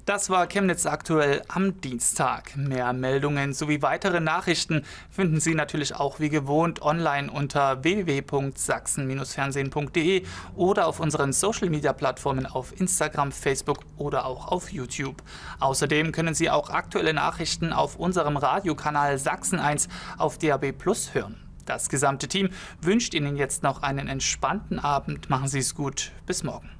Das war Chemnitz aktuell am Dienstag. Mehr Meldungen sowie weitere Nachrichten finden Sie natürlich auch wie gewohnt online unter www.sachsen-fernsehen.de oder auf unseren Social-Media-Plattformen auf Instagram, Facebook oder auch auf YouTube. Außerdem können Sie auch aktuelle Nachrichten auf unserem Radiokanal Sachsen 1 auf DAB+ hören. Das gesamte Team wünscht Ihnen jetzt noch einen entspannten Abend. Machen Sie es gut. Bis morgen.